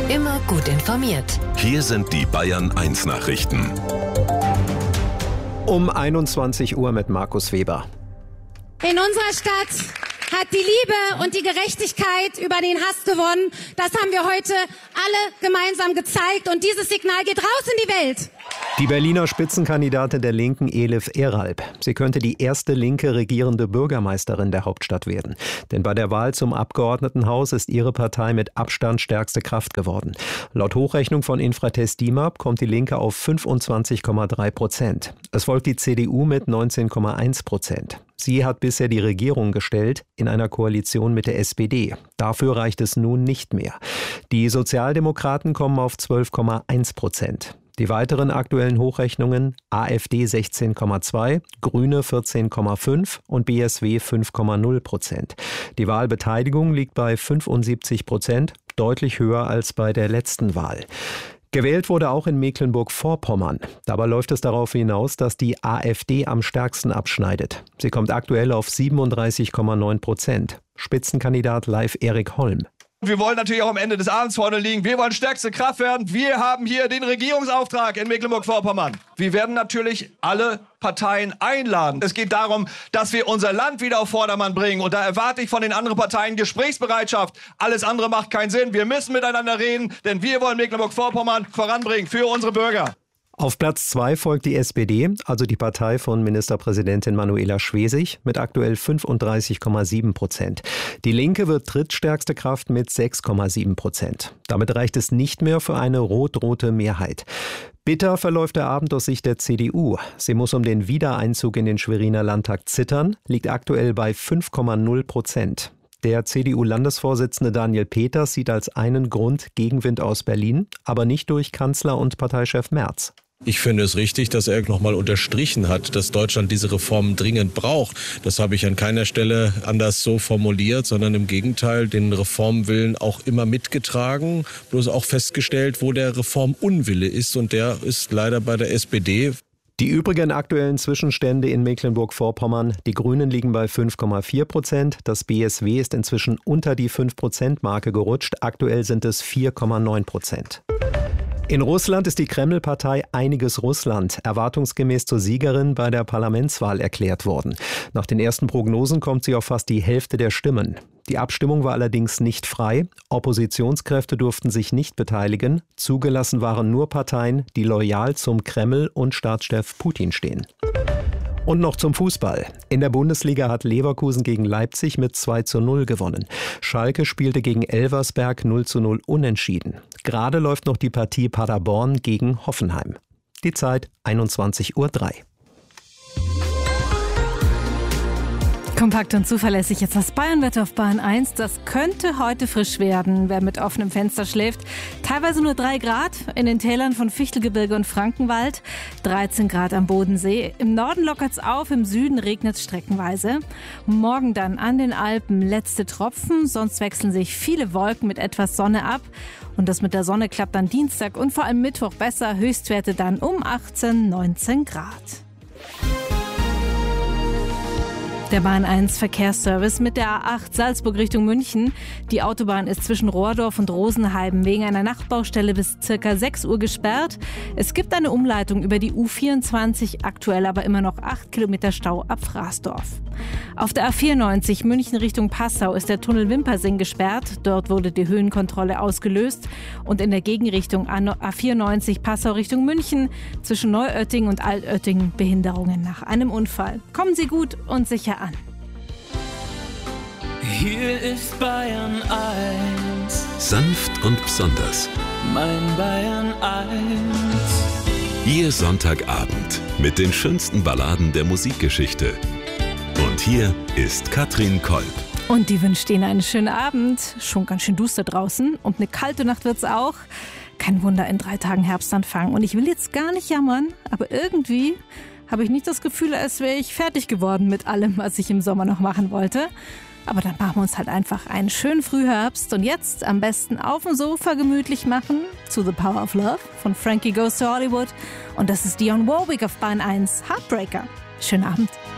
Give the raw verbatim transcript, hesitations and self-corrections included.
Immer gut informiert. Hier sind die Bayern eins Nachrichten. Um einundzwanzig Uhr mit Markus Weber. In unserer Stadt hat die Liebe und die Gerechtigkeit über den Hass gewonnen. Das haben wir heute alle gemeinsam gezeigt und dieses Signal geht raus in die Welt. Die Berliner Spitzenkandidatin der Linken, Elif Eralp. Sie könnte die erste linke regierende Bürgermeisterin der Hauptstadt werden. Denn bei der Wahl zum Abgeordnetenhaus ist ihre Partei mit Abstand stärkste Kraft geworden. Laut Hochrechnung von Infratest DIMAP kommt die Linke auf fünfundzwanzig Komma drei Prozent. Es folgt die C D U mit neunzehn Komma eins Prozent. Sie hat bisher die Regierung gestellt in einer Koalition mit der S P D. Dafür reicht es nun nicht mehr. Die Sozialdemokraten kommen auf zwölf Komma eins Prozent. Die weiteren aktuellen Hochrechnungen: A f D sechzehn Komma zwei, Grüne vierzehn Komma fünf und B S W fünf Komma null Prozent. Die Wahlbeteiligung liegt bei fünfundsiebzig Prozent, deutlich höher als bei der letzten Wahl. Gewählt wurde auch in Mecklenburg-Vorpommern. Dabei läuft es darauf hinaus, dass die A f D am stärksten abschneidet. Sie kommt aktuell auf siebenunddreißig Komma neun Prozent. Spitzenkandidat Leif Erik Holm. Wir wollen natürlich auch am Ende des Abends vorne liegen. Wir wollen stärkste Kraft werden. Wir haben hier den Regierungsauftrag in Mecklenburg-Vorpommern. Wir werden natürlich alle Parteien einladen. Es geht darum, dass wir unser Land wieder auf Vordermann bringen. Und da erwarte ich von den anderen Parteien Gesprächsbereitschaft. Alles andere macht keinen Sinn. Wir müssen miteinander reden, denn wir wollen Mecklenburg-Vorpommern voranbringen für unsere Bürger. Auf Platz zwei folgt die S P D, also die Partei von Ministerpräsidentin Manuela Schwesig, mit aktuell fünfunddreißig Komma sieben Prozent. Die Linke wird drittstärkste Kraft mit sechs Komma sieben Prozent. Damit reicht es nicht mehr für eine rot-rote Mehrheit. Bitter verläuft der Abend aus Sicht der C D U. Sie muss um den Wiedereinzug in den Schweriner Landtag zittern, liegt aktuell bei fünf Komma null Prozent. Der C D U-Landesvorsitzende Daniel Peters sieht als einen Grund Gegenwind aus Berlin, aber nicht durch Kanzler und Parteichef Merz. Ich finde es richtig, dass er nochmal unterstrichen hat, dass Deutschland diese Reformen dringend braucht. Das habe ich an keiner Stelle anders so formuliert, sondern im Gegenteil den Reformwillen auch immer mitgetragen, bloß auch festgestellt, wo der Reformunwille ist, und der ist leider bei der S P D. Die übrigen aktuellen Zwischenstände in Mecklenburg-Vorpommern: Die Grünen liegen bei fünf Komma vier Prozent, das B S W ist inzwischen unter die fünf Prozent Marke gerutscht, aktuell sind es vier Komma neun Prozent. In Russland ist die Kreml-Partei Einiges Russland erwartungsgemäß zur Siegerin bei der Parlamentswahl erklärt worden. Nach den ersten Prognosen kommt sie auf fast die Hälfte der Stimmen. Die Abstimmung war allerdings nicht frei. Oppositionskräfte durften sich nicht beteiligen. Zugelassen waren nur Parteien, die loyal zum Kreml und Staatschef Putin stehen. Und noch zum Fußball. In der Bundesliga hat Leverkusen gegen Leipzig mit zwei zu null gewonnen. Schalke spielte gegen Elversberg null zu null unentschieden. Gerade läuft noch die Partie Paderborn gegen Hoffenheim. Die Zeit einundzwanzig Uhr drei. Kompakt und zuverlässig jetzt das Bayernwetter auf Bayern eins. Das könnte heute frisch werden, wer mit offenem Fenster schläft. Teilweise nur drei Grad in den Tälern von Fichtelgebirge und Frankenwald, dreizehn Grad am Bodensee. Im Norden lockert's auf, im Süden regnet's streckenweise. Morgen dann an den Alpen letzte Tropfen, sonst wechseln sich viele Wolken mit etwas Sonne ab. Und das mit der Sonne klappt dann Dienstag und vor allem Mittwoch besser. Höchstwerte dann um achtzehn, neunzehn Grad. Der Bahn eins Verkehrsservice mit der A acht Salzburg Richtung München. Die Autobahn ist zwischen Rohrdorf und Rosenheim wegen einer Nachtbaustelle bis circa sechs Uhr gesperrt. Es gibt eine Umleitung über die U vierundzwanzig, aktuell aber immer noch acht Kilometer Stau ab Fraßdorf. Auf der A vierundneunzig München Richtung Passau ist der Tunnel Wimpersing gesperrt. Dort wurde die Höhenkontrolle ausgelöst. Und in der Gegenrichtung A vierundneunzig Passau Richtung München zwischen Neuötting und Altötting Behinderungen nach einem Unfall. Kommen Sie gut und sicher an. Hier ist Bayern eins. Sanft und besonders. Mein Bayern eins. Ihr Sonntagabend mit den schönsten Balladen der Musikgeschichte. Und hier ist Katrin Kolb. Und die wünscht Ihnen einen schönen Abend. Schon ganz schön duster draußen. Und eine kalte Nacht wird's auch. Kein Wunder, in drei Tagen Herbstanfang. Und ich will jetzt gar nicht jammern, aber irgendwie habe ich nicht das Gefühl, als wäre ich fertig geworden mit allem, was ich im Sommer noch machen wollte. Aber dann machen wir uns halt einfach einen schönen Frühherbst. Und jetzt am besten auf dem Sofa gemütlich machen zu The Power of Love von Frankie Goes to Hollywood. Und das ist Dionne Warwick auf Bahn eins, Heartbreaker. Schönen Abend.